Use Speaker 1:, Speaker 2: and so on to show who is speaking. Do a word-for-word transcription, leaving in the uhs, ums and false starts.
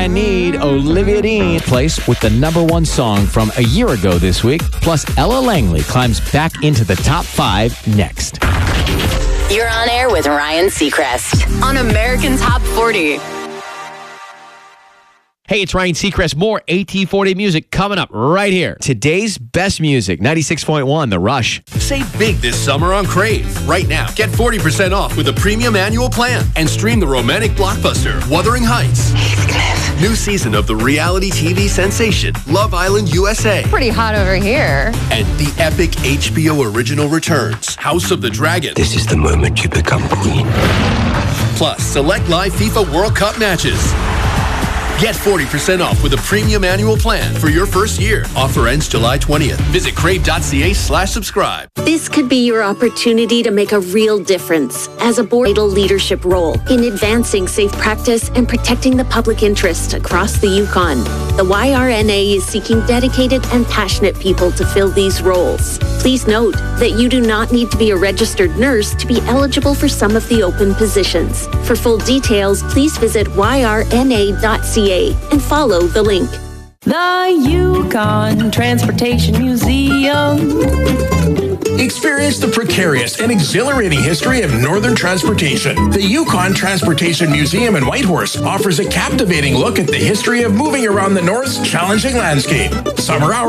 Speaker 1: I Need Olivia Dean place with the number one song from a year ago this week. Plus, Ella Langley climbs back into the top five next.
Speaker 2: You're on air with Ryan Seacrest on American Top forty.
Speaker 1: Hey, it's Ryan Seacrest. More A T forty music coming up right here. Today's best music, ninety-six point one, The Rush.
Speaker 3: Save big this summer on Crave. Right now, get forty percent off with a premium annual plan and stream the romantic blockbuster, Wuthering Heights. New season of the reality T V sensation, Love Island U S A.
Speaker 4: Pretty hot over here.
Speaker 3: And the epic H B O original returns, House of the Dragon.
Speaker 5: This is the moment you become queen.
Speaker 3: Plus, select live FIFA World Cup matches. Get forty percent off with a premium annual plan for your first year. Offer ends July twentieth. Visit crave.ca slash subscribe.
Speaker 6: This could be your opportunity to make a real difference as a board leadership role in advancing safe practice and protecting the public interest across the Yukon. The Y R N A is seeking dedicated and passionate people to fill these roles. Please note that you do not need to be a registered nurse to be eligible for some of the open positions. For full details, please visit y r n a dot c a and follow the link.
Speaker 7: The Yukon Transportation Museum.
Speaker 8: Experience the precarious and exhilarating history of northern transportation. The Yukon Transportation Museum in Whitehorse offers a captivating look at the history of moving around the North's challenging landscape. Summer hours